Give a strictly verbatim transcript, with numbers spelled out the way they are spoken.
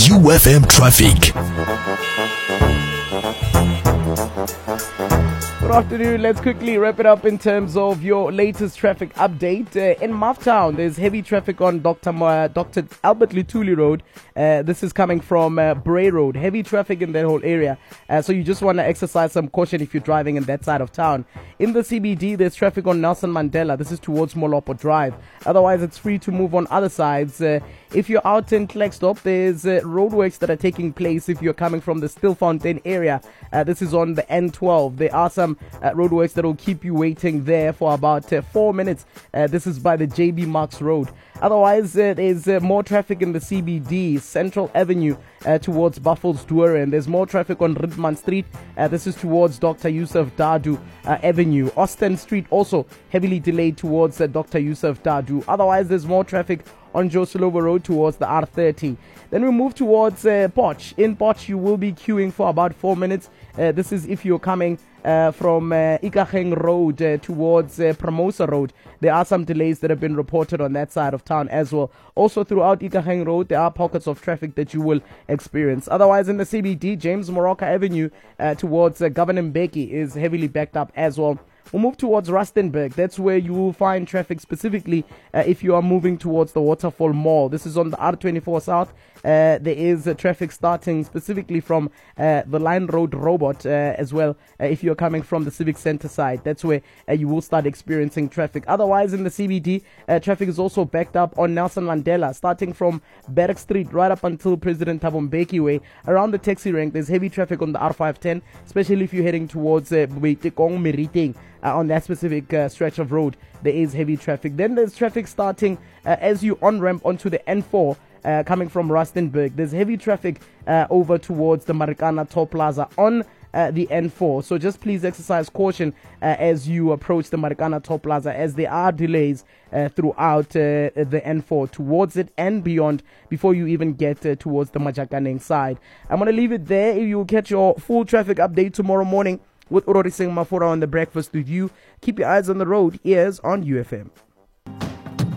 U F M traffic. Good afternoon. Let's quickly wrap it up in terms of your latest traffic update. Uh, in Mufftown, there's heavy traffic on Doctor Ma- Doctor Albert Lutuli Road. Uh, this is coming from uh, Bray Road. Heavy traffic in that whole area. Uh, so you just want to exercise some caution if you're driving in that side of town. In the C B D, there's traffic on Nelson Mandela. This is towards Molopo Drive. Otherwise, it's free to move on other sides. Uh, if you're out in Klerksdorp, there's uh, roadworks that are taking place if you're coming from the Stilfontein area. Uh, this is on the N twelve. There are some Uh, roadworks that will keep you waiting there for about uh, four minutes. Uh, this is by the J B Marks Road. Otherwise, uh, there's uh, more traffic in the C B D, Central Avenue uh, towards Buffelsdure, and there's more traffic on Ridman Street. Uh, this is towards Doctor Yusuf Dadu uh, Avenue. Austin Street also heavily delayed towards uh, Doctor Yusuf Dadu. Otherwise, there's more traffic on Joselova Road towards the R thirty. Then we move towards uh, Potch. In Potch, you will be queuing for about four minutes. Uh, this is if you're coming uh, from uh, Ikageng Road uh, towards uh, Promosa Road. There are some delays that have been reported on that side of town as well. Also throughout Ikageng Road, there are pockets of traffic that you will experience. Otherwise, in the C B D, James Moroka Avenue uh, towards uh, Governor Mbeki is heavily backed up as well. We'll move towards Rustenburg. That's where you will find traffic specifically uh, if you are moving towards the Waterfall Mall. This is on the R twenty-four South. Uh, there is uh, traffic starting specifically from uh, the Line Road Robot uh, as well. Uh, if you're coming from the Civic Center side, that's where uh, you will start experiencing traffic. Otherwise, in the C B D, uh, traffic is also backed up on Nelson Mandela, starting from Berg Street right up until President Thabo Mbeki Way. Around the taxi rank, there's heavy traffic on the R five ten, especially if you're heading towards uh, Boitekong Meriteng. Uh, on that specific uh, stretch of road, there is heavy traffic. Then there's traffic starting uh, as you on-ramp onto the N four uh, coming from Rustenburg. There's heavy traffic uh, over towards the Marikana Toll Plaza on uh, the N four. So just please exercise caution uh, as you approach the Marikana Toll Plaza, as there are delays uh, throughout uh, the N four towards it and beyond before you even get uh, towards the Majakaneng side. I'm going to leave it there. You'll catch your full traffic update tomorrow morning with Urori Singh Mafura on the breakfast with you. Keep your eyes on the road, ears on U F M.